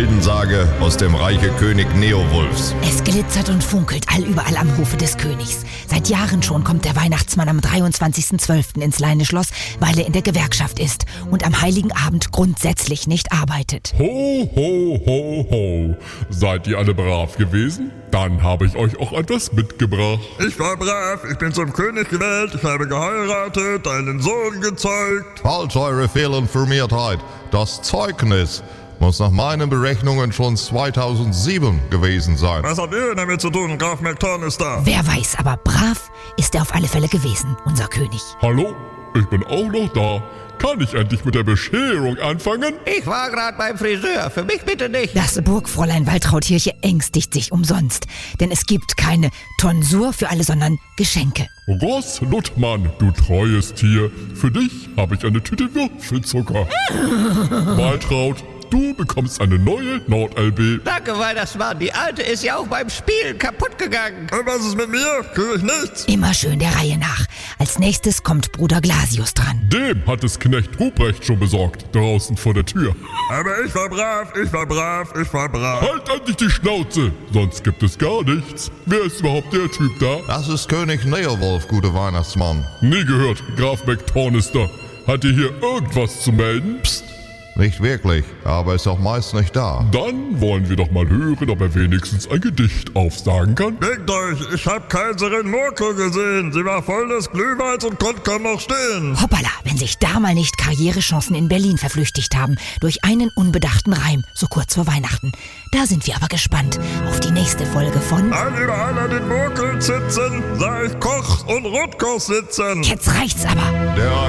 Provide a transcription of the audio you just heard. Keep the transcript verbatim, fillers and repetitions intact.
Heldensage aus dem Reiche König Neowulfs. Es glitzert und funkelt allüberall am Hofe des Königs. Seit Jahren schon kommt der Weihnachtsmann am dreiundzwanzigsten zwölften ins Leineschloss, weil er in der Gewerkschaft ist und am Heiligen Abend grundsätzlich nicht arbeitet. Ho, ho, ho, ho. Seid ihr alle brav gewesen? Dann habe ich euch auch etwas mitgebracht. Ich war brav, ich bin zum König gewählt, ich habe geheiratet, einen Sohn gezeugt. Halt eure Fehlinformiertheit. Das Zeugnis muss nach meinen Berechnungen schon zweitausendsieben gewesen sein. Was habt ihr denn damit zu tun? Graf McTorn ist da. Wer weiß, aber brav ist er auf alle Fälle gewesen, unser König. Hallo, ich bin auch noch da. Kann ich endlich mit der Bescherung anfangen? Ich war gerade beim Friseur. Für mich bitte nicht. Das Burgfräulein Waltrautkirche ängstigt sich umsonst. Denn es gibt keine Tonsur für alle, sondern Geschenke. Ross Luttmann, du treues Tier. Für dich habe ich eine Tüte Würfelzucker. Waltraud, du bekommst eine neue Nord-L B. Danke, Weihnachtsmann. Die alte ist ja auch beim Spielen kaputt gegangen. Und was ist mit mir? Kriege ich nichts? Immer schön der Reihe nach. Als nächstes kommt Bruder Glasius dran. Dem hat es Knecht Ruprecht schon besorgt, draußen vor der Tür. Aber ich war brav, ich war brav, ich war brav. Halt endlich die Schnauze, sonst gibt es gar nichts. Wer ist überhaupt der Typ da? Das ist König Neowulf, guter Weihnachtsmann. Nie gehört, Graf McTorn ist da. Hat ihr hier irgendwas zu melden? Psst. Nicht wirklich, aber ist auch meist nicht da. Dann wollen wir doch mal hören, ob er wenigstens ein Gedicht aufsagen kann. Denkt euch, ich hab Kaiserin Murko gesehen. Sie war voll des Glühweins und konnte kaum noch stehen. Hoppala, wenn sich da mal nicht Karrierechancen in Berlin verflüchtigt haben durch einen unbedachten Reim, so kurz vor Weihnachten. Da sind wir aber gespannt auf die nächste Folge von All überall an den Murkeln sitzen, sah ich Koch und Rotkoch sitzen. Jetzt reicht's aber. Der